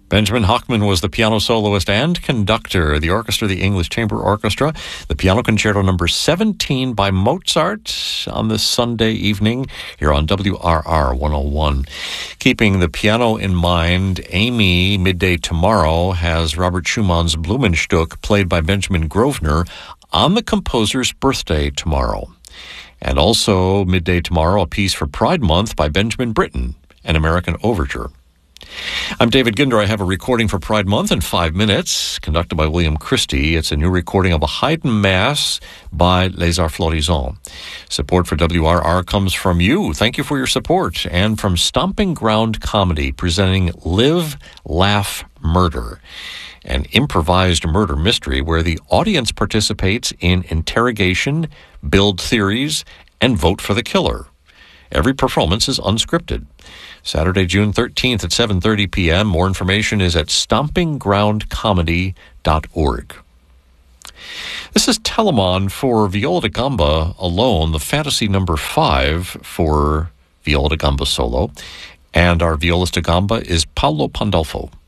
Benjamin Hochman was the piano soloist and conductor. The orchestra, the English Chamber Orchestra, the Piano Concerto number 17 by Mozart on this Sunday evening here on WRR 101. Keeping the piano in mind, Amy, midday tomorrow, has Robert Schumann's Blumenstück played by Benjamin Grosvenor on the composer's birthday tomorrow. And also, midday tomorrow, a piece for Pride Month by Benjamin Britten, an American overture. I'm David Ginder. I have a recording for Pride Month in 5 minutes, conducted by William Christie. It's a new recording of a Haydn Mass by Les Arts Florissants. Support for WRR comes from you. Thank you for your support. And from Stomping Ground Comedy, presenting Live, Laugh, Murder, an improvised murder mystery where the audience participates in interrogation, build theories, and vote for the killer. Every performance is unscripted. Saturday, June 13th at 7:30 p.m. More information is at stompinggroundcomedy.org. This is Telemon for viola da gamba alone, the Fantasy number 5 for viola da gamba solo. And our violist da gamba is Paolo Pandolfo.